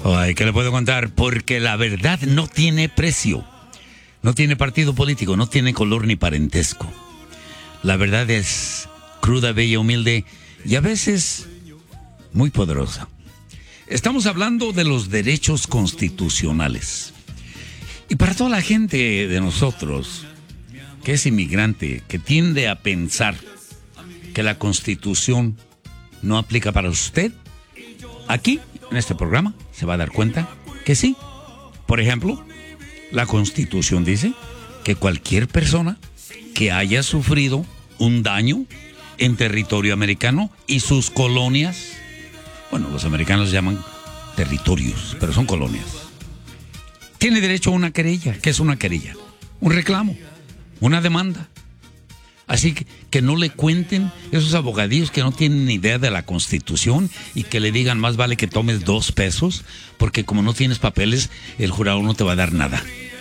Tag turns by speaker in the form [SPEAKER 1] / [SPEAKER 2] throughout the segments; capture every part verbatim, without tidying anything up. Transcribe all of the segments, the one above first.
[SPEAKER 1] Ay, ¿qué le puedo contar? Porque la verdad no tiene precio. No tiene partido político, no tiene color ni parentesco. La verdad es cruda, bella, humilde y a veces muy poderosa. Estamos hablando de los derechos constitucionales. Y para toda la gente de nosotros que es inmigrante, que tiende a pensar que la Constitución no aplica para usted, aquí, en este programa, se va a dar cuenta que sí. Por ejemplo, la Constitución dice que cualquier persona que haya sufrido un daño en territorio americano y sus colonias, bueno, los americanos llaman territorios, pero son colonias, tiene derecho a una querella. ¿Qué es una querella? Un reclamo, una demanda. Así que, que no le cuenten esos abogadillos que no tienen ni idea de la Constitución y que le digan más vale que tomes dos pesos porque como no tienes papeles, el jurado no te va a dar nada.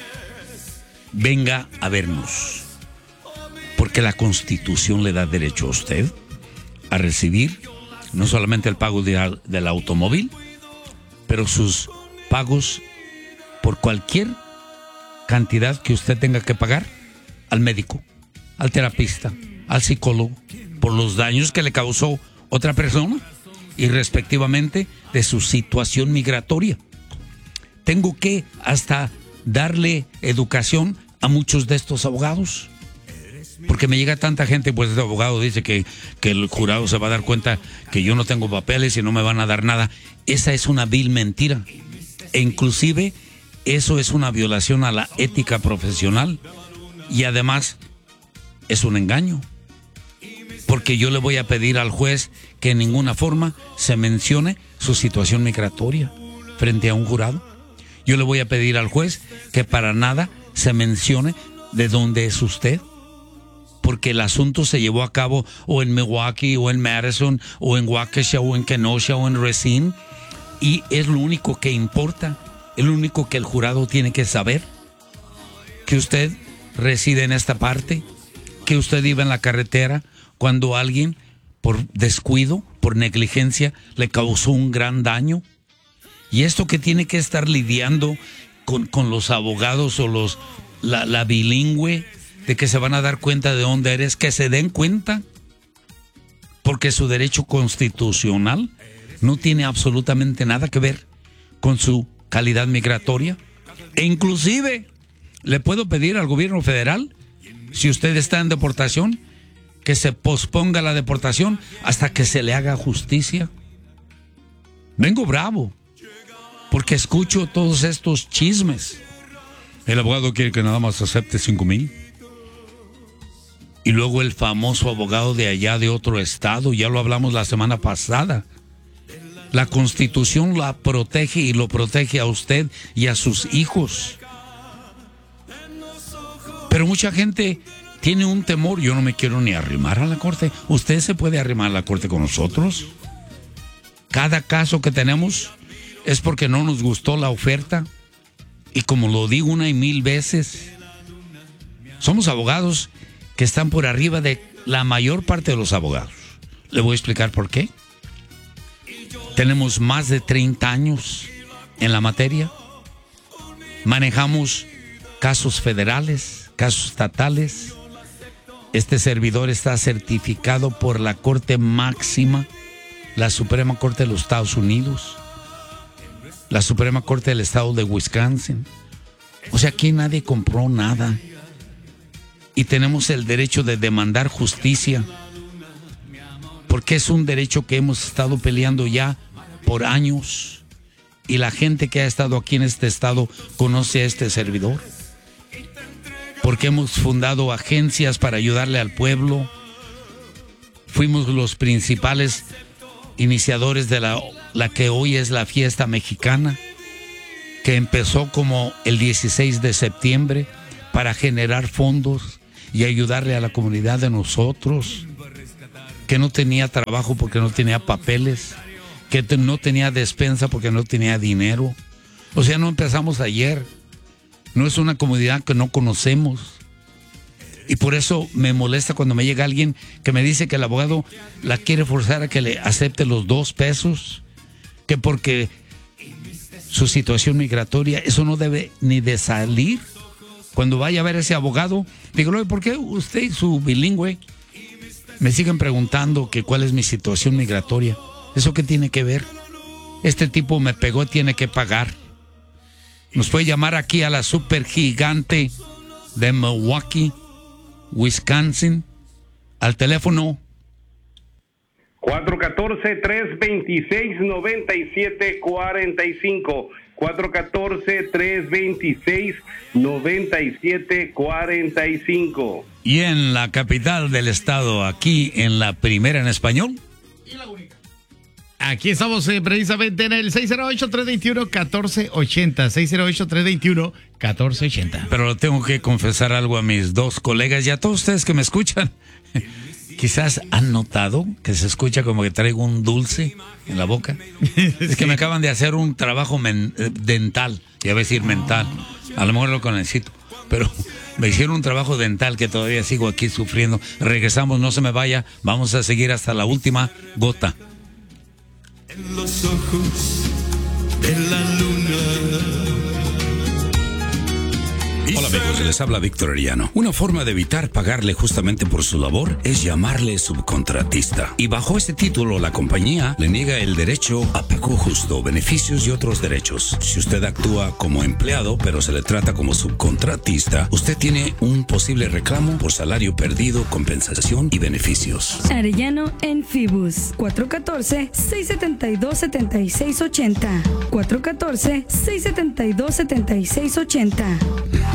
[SPEAKER 1] Venga a vernos, porque la Constitución le da derecho a usted a recibir no solamente el pago de, del automóvil, pero sus pagos por cualquier cantidad que usted tenga que pagar al médico, al terapista, al psicólogo, por los daños que le causó otra persona y respectivamente de su situación migratoria. Tengo que hasta darle educación a muchos de estos abogados, porque me llega tanta gente, pues este abogado dice que, que el jurado se va a dar cuenta que yo no tengo papeles y no me van a dar nada. Esa es una vil mentira. E inclusive eso es una violación a la ética profesional y además es un engaño, porque yo le voy a pedir al juez que en ninguna forma se mencione su situación migratoria frente a un jurado. Yo le voy a pedir al juez que para nada se mencione de dónde es usted, porque el asunto se llevó a cabo o en Milwaukee o en Madison o en Waukesha o en Kenosha o en Racine y es lo único que importa, es lo único que el jurado tiene que saber, que usted reside en esta parte, que usted iba en la carretera cuando alguien por descuido, por negligencia, le causó un gran daño. Y esto que tiene que estar lidiando con, con los abogados o los la, la bilingüe, de que se van a dar cuenta de dónde eres, que se den cuenta, porque su derecho constitucional no tiene absolutamente nada que ver con su calidad migratoria. E inclusive le puedo pedir al gobierno federal, si usted está en deportación, que se posponga la deportación hasta que se le haga justicia. Vengo bravo, porque escucho todos estos chismes. El abogado quiere que nada más acepte cinco mil. Y luego el famoso abogado de allá de otro estado, ya lo hablamos la semana pasada. La Constitución la protege y lo protege a usted y a sus hijos. Pero mucha gente tiene un temor. Yo no me quiero ni arrimar a la corte. ¿Usted se puede arrimar a la corte con nosotros? Cada caso que tenemos es porque no nos gustó la oferta. Y como lo digo una y mil veces, somos abogados que están por arriba de la mayor parte de los abogados. Le voy a explicar por qué. Tenemos más de treinta años en la materia. Manejamos casos federales, casos estatales. Este servidor está certificado por la Corte Máxima, la Suprema Corte de los Estados Unidos, la Suprema Corte del Estado de Wisconsin. O sea, aquí nadie compró nada. Y tenemos el derecho de demandar justicia, porque es un derecho que hemos estado peleando ya por años. Y la gente que ha estado aquí en este estado conoce a este servidor, porque hemos fundado agencias para ayudarle al pueblo. Fuimos los principales iniciadores de la, la que hoy es la fiesta mexicana, que empezó como el dieciséis de septiembre para generar fondos y ayudarle a la comunidad de nosotros, que no tenía trabajo porque no tenía papeles, que no tenía despensa porque no tenía dinero. O sea, no empezamos ayer. No es una comunidad que no conocemos. Y por eso me molesta cuando me llega alguien que me dice que el abogado la quiere forzar a que le acepte los dos pesos, que porque su situación migratoria, eso no debe ni de salir. Cuando vaya a ver a ese abogado, dígalo, ¿por qué usted y su bilingüe me siguen preguntando que cuál es mi situación migratoria? ¿Eso qué tiene que ver? Este tipo me pegó, tiene que pagar. Nos puede llamar aquí a la super gigante de Milwaukee, Wisconsin, al teléfono
[SPEAKER 2] cuatro uno cuatro, tres dos seis, nueve siete cuatro cinco. cuatro uno cuatro, tres dos seis, nueve siete cuatro cinco.
[SPEAKER 1] Y en la capital del estado, aquí en la primera en español.
[SPEAKER 3] Y la única. Aquí estamos eh, precisamente en el seis cero ocho, tres dos uno, uno cuatro ocho cero. seis cero ocho, tres dos uno, uno cuatro ocho cero.
[SPEAKER 1] Pero tengo que confesar algo a mis dos colegas y a todos ustedes que me escuchan. Quizás han notado que se escucha como que traigo un dulce en la boca. Es que me acaban de hacer un trabajo men- dental, ya voy a decir mental, a lo mejor lo necesito, pero me hicieron un trabajo dental que todavía sigo aquí sufriendo. Regresamos, no se me vaya, vamos a seguir hasta la última gota.
[SPEAKER 4] En los ojos de la luna.
[SPEAKER 5] Hola amigos, les habla Víctor Arellano. Una forma de evitar pagarle justamente por su labor es llamarle subcontratista. Y bajo este título la compañía le niega el derecho a pago justo, beneficios y otros derechos. Si usted actúa como empleado pero se le trata como subcontratista, usted tiene un posible reclamo por salario perdido, compensación y beneficios.
[SPEAKER 6] Arellano en Fibus, cuatro uno cuatro, seis siete dos, siete seis ocho cero. cuatro uno cuatro, seis siete dos, siete seis ocho cero.